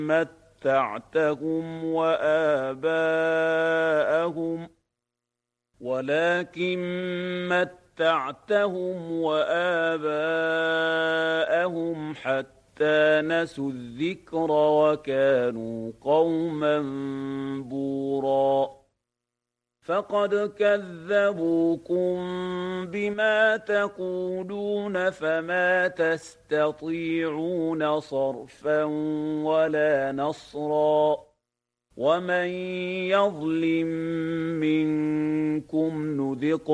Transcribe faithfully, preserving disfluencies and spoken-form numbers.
متعتهم وآباءهم ولكن متعتهم وآباءهم حتى نسوا الذكر وكانوا قوما بوراً فقد كذبوكم بما تقولون فما تستطيعون صرفا ولا نصرا ومن يظلم منكم نذقه